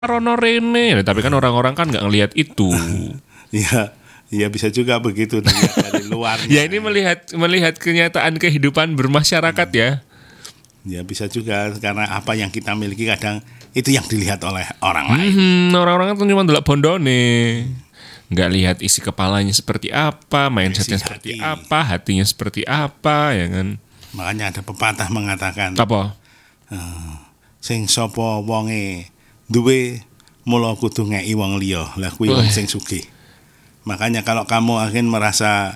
Rono Rene. Tapi kan orang-orang kan nggak ngelihat itu. Iya, iya bisa juga begitu dilihat dari luarnya. Ya ini melihat kenyataan kehidupan bermasyarakat ya. Ya bisa juga karena apa yang kita miliki kadang itu yang dilihat oleh orang lain. Orang-orang kan cuma delok bondone. Nggak lihat isi kepalanya seperti apa, mindsetnya seperti apa, hatinya seperti apa, ya kan. Makanya ada pepatah mengatakan Apa? Sing sapa wonge duwe mula kudu ngeki wong liya. Lah kuwi wong sing sugih. Makanya kalau kamu akan merasa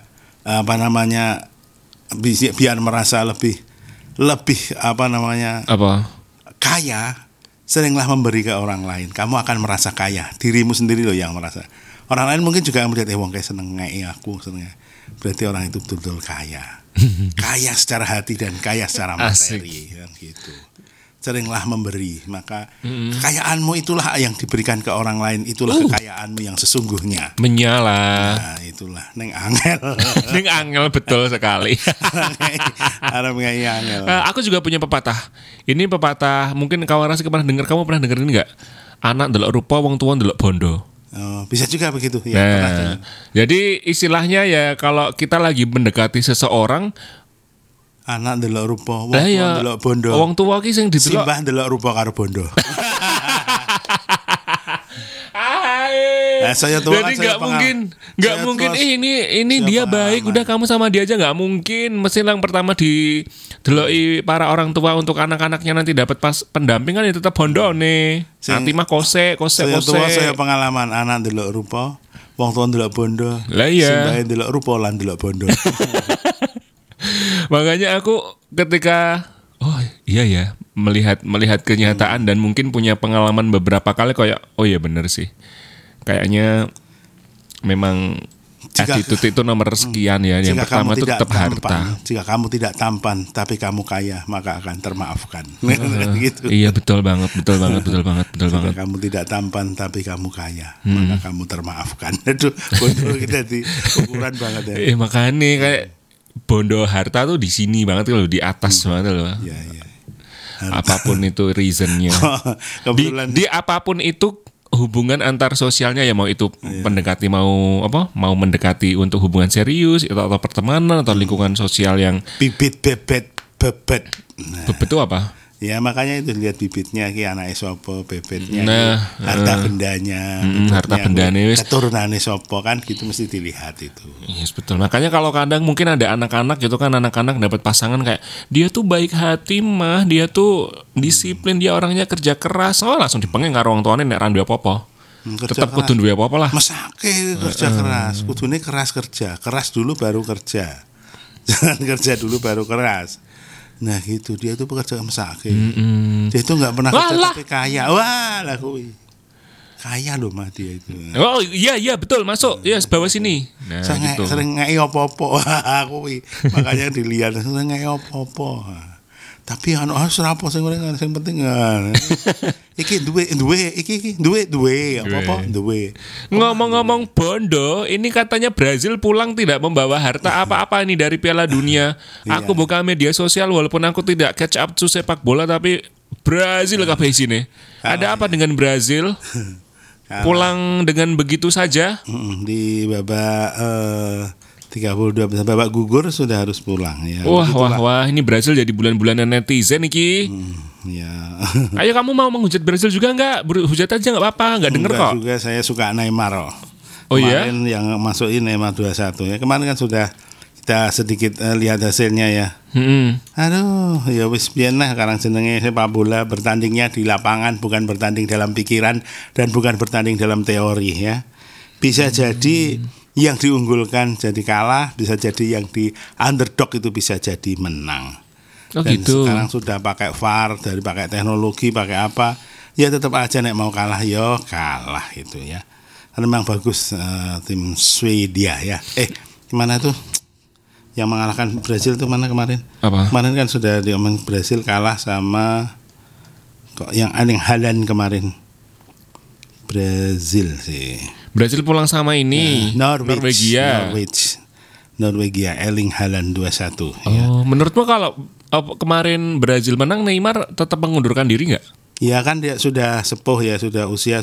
biar merasa lebih kaya, seringlah memberi ke orang lain. Kamu akan merasa kaya. Dirimu sendiri loh yang merasa. Orang lain mungkin juga melihat wong kayak seneng ngeki aku, seneng. Berarti orang itu betul-betul kaya. Kaya secara hati dan kaya secara materi kan gitu. Seringlah memberi, maka kekayaanmu itulah yang diberikan ke orang lain, itulah kekayaanmu yang sesungguhnya. Menyala. Nah, itulah neng angel. Neng angel betul sekali. Arab angel. Aku juga punya pepatah. Ini pepatah mungkin kamu pernah dengar ini enggak? Anak ndelok rupa, wong tua ndelok bondo. Oh, bisa juga begitu ya. Nah, jadi istilahnya ya kalau kita lagi mendekati seseorang, anak ndelok rupa, wong tua ndelok bondo. Wong tua ki sing didelok simbah ndelok rupa karo bondo. Saya tua jadi nggak mungkin ini dia baik udah kamu sama dia aja, nggak mungkin. Mesti yang pertama dideloki para orang tua untuk anak-anaknya nanti dapat pas pendampingan itu tetap bondone. Nanti mah kose. Saya pengalaman anak ndelok rupa, wong tua ndelok bondo. Lah iya. Simbah ndelok rupa lan ndelok bondo. Makanya aku ketika melihat kenyataan dan mungkin punya pengalaman beberapa kali kayak bener sih. Kayaknya memang attitude itu nomor sekian ya. Yang pertama itu tetap harta. Jika kamu tidak tampan tapi kamu kaya, maka akan termaafkan. Gitu. Iya betul banget. Jika kamu tidak tampan tapi kamu kaya, maka kamu termaafkan. Itu bodoh kita di ukuran banget ya. Makanya kayak bondo harta tuh di sini banget loh, di atas banget loh. Iya. Apapun itu reasonnya. Di apapun itu hubungan antar sosialnya ya, mau itu mendekati mau mendekati untuk hubungan serius atau pertemanan atau lingkungan sosial yang bibit bebet. Bebet itu apa? Ya makanya itu lihat bibitnya ki anake sapa, bebetnya, harta bendanya, harta bendane wis keturunane sapa kan gitu mesti dilihat itu. Yes, betul. Makanya kalau kadang mungkin ada anak-anak gitu kan, anak-anak dapat pasangan kayak dia tuh baik hati mah, dia tuh disiplin, dia orangnya kerja keras, langsung dipengen karo wong tuane nek ra duwe apa-apa. Tetap kudu duwe apa-apa lah. Mesake kerja keras, kudune keras kerja. Keras dulu baru kerja. Jangan kerja dulu baru keras. Nah gitu, dia tuh pekerja mesake. Dia itu enggak pernah kerja tapi kaya. Wah, lah kuwi. Kaya loh mah dia itu. Oh iya betul, masuk. Ya bawah sini. Nah, gitu. Sering ngeki apa-apa. Kuwi. Makanya dilihat sering ngeki apa-apa. Tapi harus rapo sing penting. Iki duwe apa-apa duwe. Ngomong-ngomong bondo, ini katanya Brazil pulang tidak membawa harta apa-apa ini dari Piala Dunia. Aku buka media sosial walaupun aku tidak catch up to sepak bola, tapi Brazil kabeh isine. Ada apa dengan Brazil? Pulang dengan begitu saja? Di babak 32 babak gugur sudah harus pulang ya. Wah, ini Brazil jadi bulan-bulanan netizen iki. Ya. Ayo kamu mau menghujat Brazil juga enggak? Hujat aja enggak apa-apa, enggak denger kok. Juga saya suka Neymar. Kemarin yang masukin Neymar 21 ya. Kemarin kan sudah kita sedikit lihat hasilnya ya. Aduh, ya wis biyen lah karang jenenge sepak bola, bertandingnya di lapangan, bukan bertanding dalam pikiran dan bukan bertanding dalam teori ya. Bisa jadi yang diunggulkan jadi kalah, bisa jadi yang di underdog itu bisa jadi menang. Dan gitu. Sekarang sudah pakai VAR, dari pakai teknologi, pakai apa, ya tetap aja nek mau kalah yo kalah itu ya. Karena memang bagus tim Swedia ya. Gimana tuh yang mengalahkan Brazil tuh mana kemarin? Apa? Kemarin kan sudah diomong Brazil kalah sama yang Haaland kemarin. Brazil sih. Brazil pulang sama ini Norwegia Erling Haaland 21 menurutmu kalau kemarin Brazil menang, Neymar tetap mengundurkan diri nggak? Ya kan dia sudah sepuh ya, sudah usia